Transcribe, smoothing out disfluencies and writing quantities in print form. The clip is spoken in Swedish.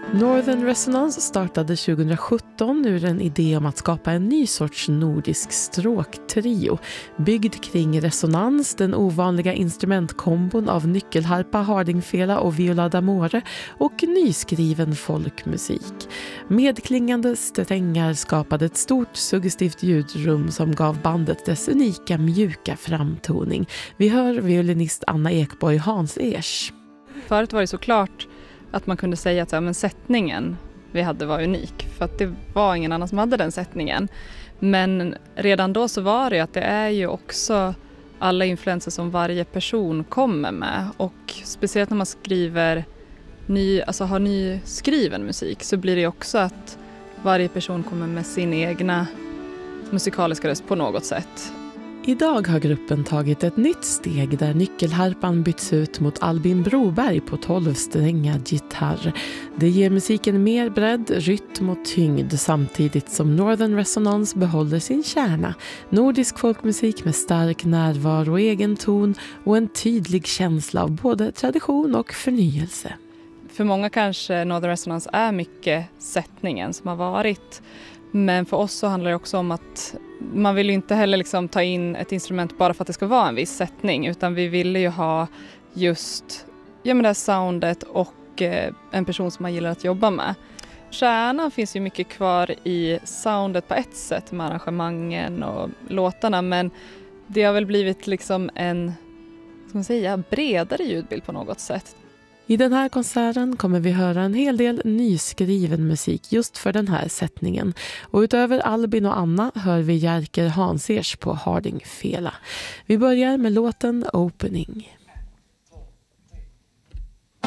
Northern Resonance startade 2017 ur en idé om att skapa en ny sorts nordisk stråktrio byggd kring resonans, den ovanliga instrumentkombon av nyckelharpa, hardingfela och viola d'amore och nyskriven folkmusik. Medklingande strängar skapade ett stort suggestivt ljudrum som gav bandet dess unika mjuka framtoning. Vi hör violinist Anna Ekborg Hans-Ers. Förut var det såklart att man kunde säga att men sättningen vi hade var unik. För att det var ingen annan som hade den sättningen. Men redan då så var det att det är ju också alla influenser som varje person kommer med. Och speciellt när man skriver har nyskriven musik så blir det också att varje person kommer med sin egna musikaliska röst på något sätt. Idag har gruppen tagit ett nytt steg där nyckelharpan byts ut mot Albin Broberg på 12-strängad gitarr. Det ger musiken mer bredd, rytm och tyngd samtidigt som Northern Resonance behåller sin kärna. Nordisk folkmusik med stark närvaro och egen ton och en tydlig känsla av både tradition och förnyelse. För många kanske Northern Resonance är mycket sättningen som har varit. Men för oss så handlar det också om att man vill ju inte heller liksom ta in ett instrument bara för att det ska vara en viss sättning. Utan vi ville ju ha just det här soundet och en person som man gillar att jobba med. Kärnan finns ju mycket kvar i soundet på ett sätt med arrangemangen och låtarna. Men det har väl blivit liksom en bredare ljudbild på något sätt. I den här konserten kommer vi höra en hel del nyskriven musik just för den här sättningen. Och utöver Albin och Anna hör vi Jerker Hans-Ers på hardingfela. Vi börjar med låten Opening.